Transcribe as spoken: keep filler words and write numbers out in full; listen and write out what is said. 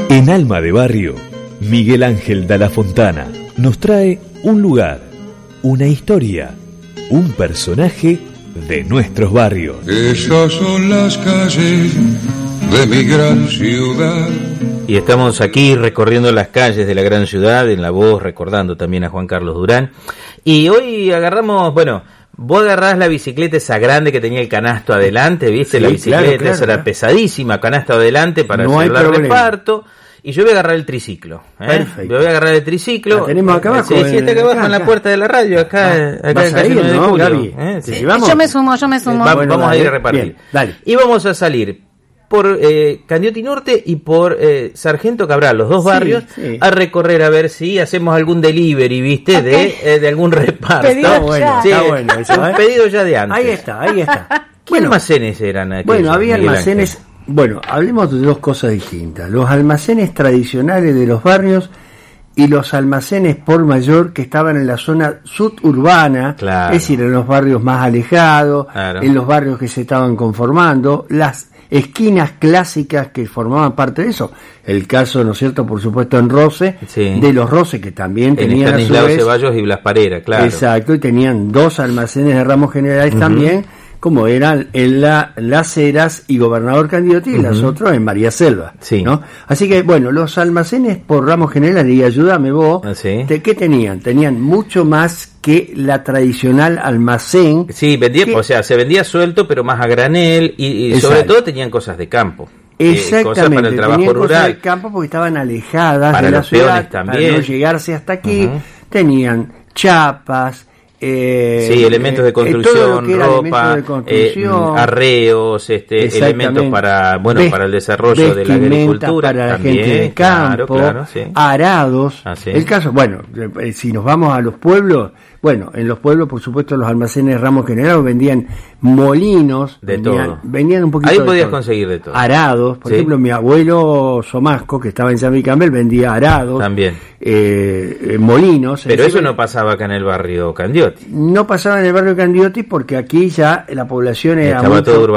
En Alma de Barrio, Miguel Ángel Dalla Fontana nos trae un lugar, una historia, un personaje de nuestros barrios. Esas son las calles de mi gran ciudad. Y estamos aquí recorriendo las calles de la gran ciudad, en La Voz, recordando también a Juan Carlos Durán. Y hoy agarramos, bueno, vos agarrás la bicicleta esa grande que tenía el canasto adelante, ¿viste? Sí, la bicicleta claro, claro, esa era claro. pesadísima, canasto adelante para no hacer el reparto. Y yo voy a agarrar el triciclo. ¿eh? Perfecto. Yo voy a agarrar el triciclo. La tenemos acá abajo. Sí, sí, está acá abajo en la puerta de la radio, acá, ah, acá en a ir, ¿no, de Julio, Gaby? ¿eh? Sí. Yo me sumo, yo me sumo. Va, bueno, vamos dale, a ir a repartir. Bien, dale. Y vamos a salir por eh, Candioti Norte y por eh, Sargento Cabral, los dos barrios, sí, sí. a recorrer a ver si hacemos algún delivery, ¿viste? Okay. De, eh, de algún reparto. Pedido está bueno, sí, está bueno eso, ¿eh? Un pedido ya de antes. Ahí está, ahí está. ¿Qué bueno, almacenes eran aquellos? Bueno, había Miguel almacenes... Ángel? Bueno, hablemos de dos cosas distintas. Los almacenes tradicionales de los barrios y los almacenes por mayor que estaban en la zona suburbana, claro. es decir, en los barrios más alejados, claro. en los barrios que se estaban conformando, las esquinas clásicas que formaban parte de eso. El caso, ¿no es cierto?, por supuesto en Roce, sí. de los Roce que también en tenían a su vez... Ceballos y Blas Parera, claro. Exacto, y tenían dos almacenes de ramos generales uh-huh. también, como eran en la Las Heras y Gobernador Candioti, y uh-huh. las otras en María Selva, sí. ¿no? Así que, bueno, los almacenes por ramos generales, y ayúdame vos, ¿ah, sí? ¿de qué tenían? Tenían mucho más que la tradicional almacén. Sí, vendía, que, o sea, se vendía suelto, pero más a granel, y, y sobre todo tenían cosas de campo. Exactamente, eh, cosas para el trabajo tenían rural. Cosas de campo porque estaban alejadas para de la ciudad, también. para no llegarse hasta aquí, uh-huh. tenían chapas, Eh, sí, elementos de construcción, eh, ropa, de construcción, eh, arreos, este, elementos para, bueno, Ves, para el desarrollo de la agricultura, para también, la gente de campo, claro, claro, sí. arados. Ah, sí. El caso, bueno, eh, si nos vamos a los pueblos, bueno, en los pueblos, por supuesto, los almacenes de ramos generales vendían molinos, de vendían, todo. vendían un poquito ahí de podías todo. conseguir de todo. Arados, por ¿sí? ejemplo, mi abuelo Somasco, que estaba en San Miguel, vendía arados. También. Eh, eh, molinos. Pero eso no pasaba acá en el barrio Candioti. No pasaba en el barrio Candioti porque aquí ya la población era estaba mucho, todo